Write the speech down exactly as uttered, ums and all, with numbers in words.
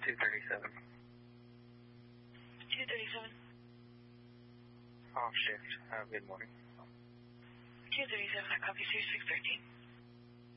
two thirty-seven. two thirty-seven. Off shift. Uh, good morning. two thirty-seven, I copy, six thirteen.